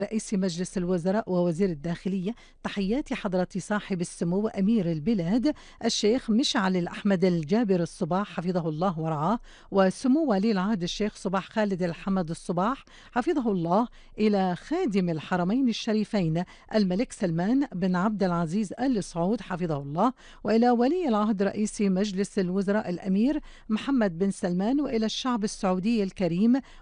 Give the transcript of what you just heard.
رئيس مجلس الوزراء ووزير الداخلية، تحياتي حضرة صاحب السمو أمير البلاد الشيخ مشعل الأحمد الجابر الصباح حفظه الله ورعاه، وسمو ولي العهد الشيخ صباح خالد الحمد الصباح حفظه الله، إلى خادم الحرمين الشريفين الملك سلمان بن عبد العزيز آل سعود حفظه الله، وإلى ولي العهد رئيس مجلس الوزراء الأمير محمد بن سلمان، وإلى الشعب السعودي الكريم